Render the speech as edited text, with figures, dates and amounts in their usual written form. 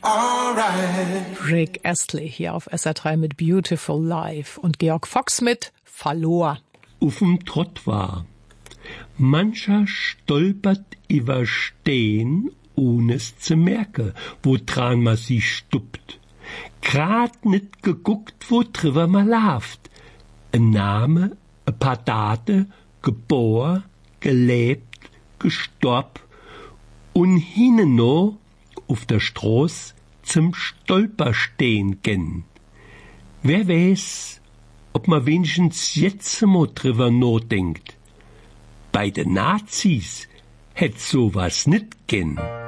alright. Rick Astley hier auf SR3 mit Beautiful Life und Georg Fox mit Verlor. Auf'm Trott war. Mancher stolpert über Stehen, ohne es zu merken, wo dran ma sich stuppt. Grad nit geguckt, wo drüber ma laft. Ein Name, ein paar Daten, geboren, gelebt, gestorben und hinnen no auf der Stroß zum Stolperstehen gen. Wer weiß, ob ma wenigstens jetzt mo drüber no denkt. Bei den Nazis hätt sowas nit gen.